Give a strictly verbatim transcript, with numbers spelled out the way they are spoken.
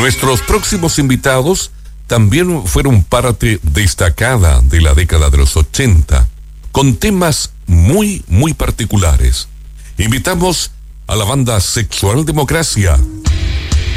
Nuestros próximos invitados también fueron parte destacada de la década de los ochenta, con temas muy, muy particulares. Invitamos a la banda Sexual Democracia